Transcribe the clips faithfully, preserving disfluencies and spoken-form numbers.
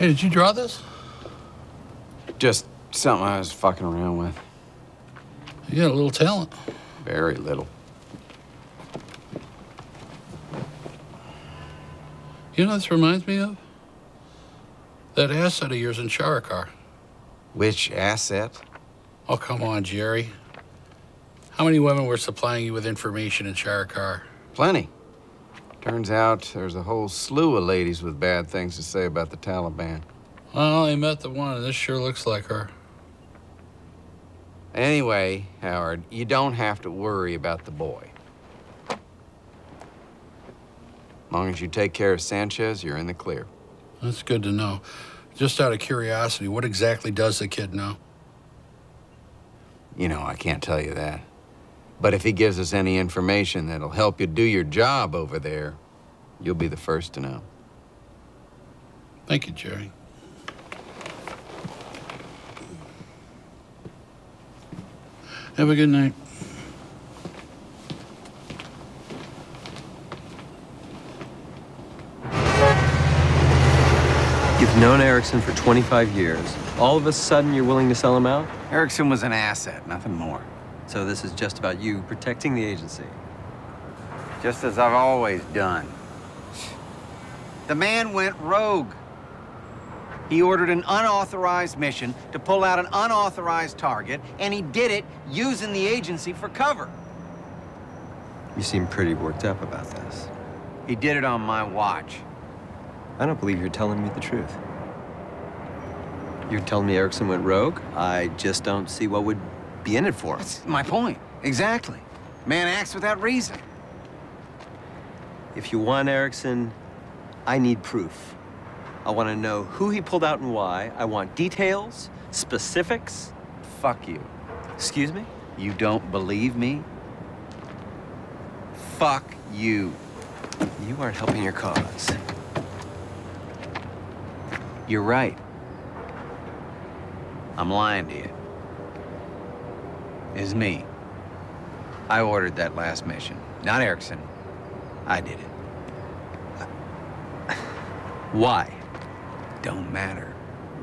Hey, did you draw this? Just something I was fucking around with. You got a little talent. Very little. You know what this reminds me of? That asset of yours in Sharakar. Which asset? Oh, come on, Jerry. How many women were supplying you with information in Sharakar? Plenty. Turns out there's a whole slew of ladies with bad things to say about the Taliban. Well, I met the one, and this sure looks like her. Anyway, Howard, you don't have to worry about the boy. As long as you take care of Sanchez, you're in the clear. That's good to know. Just out of curiosity, what exactly does the kid know? You know, I can't tell you that. But if he gives us any information that'll help you do your job over there, you'll be the first to know. Thank you, Jerry. Have a good night. You've known Erickson for twenty-five years. All of a sudden, you're willing to sell him out? Erickson was an asset, nothing more. So this is just about you protecting the agency. Just as I've always done. The man went rogue. He ordered an unauthorized mission to pull out an unauthorized target, and he did it using the agency for cover. You seem pretty worked up about this. He did it on my watch. I don't believe you're telling me the truth. You're telling me Erickson went rogue? I just don't see what would be in it for him. That's my point. Exactly. Man acts without reason. If you want Erickson, I need proof. I want to know who he pulled out and why. I want details, specifics. Fuck you. Excuse me? You don't believe me? Fuck you. You aren't helping your cause. You're right. I'm lying to you. It's me. I ordered that last mission. Not Erickson. I did it. Why? Don't matter.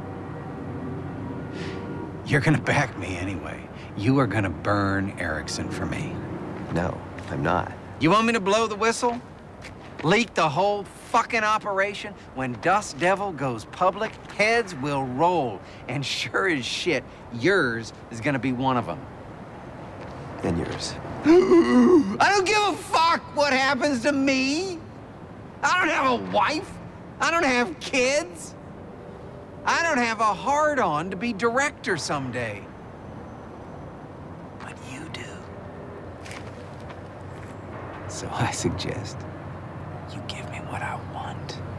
You're gonna back me anyway. You are gonna burn Erickson for me. No, I'm not. You want me to blow the whistle? Leak the whole fucking operation? When Dust Devil goes public, heads will roll. And sure as shit, yours is gonna be one of them. And yours. I don't give a fuck what happens to me. I don't have a wife. I don't have kids. I don't have a hard-on to be director someday. But you do. So I suggest you give me what I want.